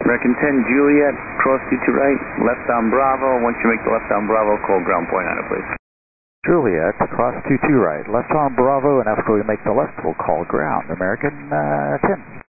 American 10, Juliet, cross 22 right, left on Bravo. Once you make the left on Bravo, call ground point on it, please. Juliet, cross 22 right, left on Bravo, and after we make the left, we'll call ground. American 10.